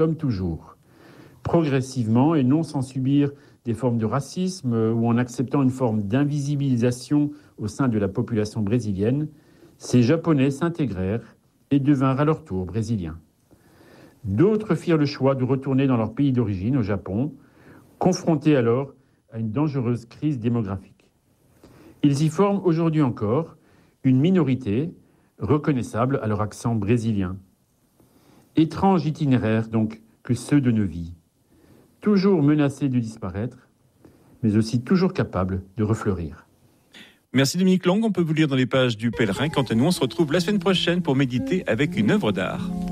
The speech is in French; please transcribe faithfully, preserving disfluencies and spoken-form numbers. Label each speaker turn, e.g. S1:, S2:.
S1: comme toujours, progressivement et non sans subir des formes de racisme ou en acceptant une forme d'invisibilisation au sein de la population brésilienne, ces Japonais s'intégrèrent et devinrent à leur tour brésiliens. D'autres firent le choix de retourner dans leur pays d'origine, au Japon, confrontés alors à une dangereuse crise démographique. Ils y forment aujourd'hui encore une minorité reconnaissable à leur accent brésilien. Étrange itinéraire donc que ceux de nos vies, toujours menacés de disparaître, mais aussi toujours capables de refleurir.
S2: Merci Dominique Lang, on peut vous lire dans les pages du Pèlerin. Quant à nous, on se retrouve la semaine prochaine pour méditer avec une œuvre d'art.